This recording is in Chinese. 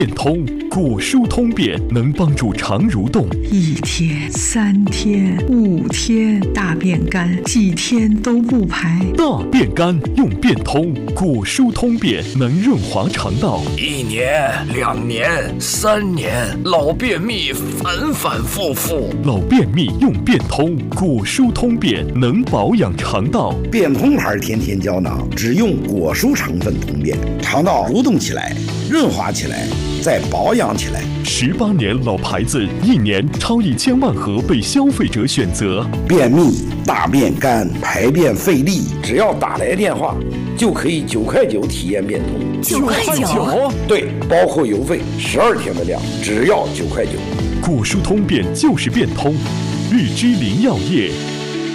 变通果蔬通便能帮助肠蠕动 ，1天、3天、5天，大便干，几天都不排。 大便干用变通果蔬通便能润滑肠道 ，1年、2年、3年，老便秘反反复复。 老便秘用变通果蔬通便能保养肠道。 变通牌天天胶囊只用果蔬成分通便，肠道蠕动起来，润滑起来，再保养起来。 18年老牌子，1年超1000万盒被消费者选择。 便秘、大便干、排便费力，只要打来电话，就可以9块9体验变通。 9块9？ 对，包括邮费，12天的量，只要9块9。 果蔬通便就是变通，日之林药业。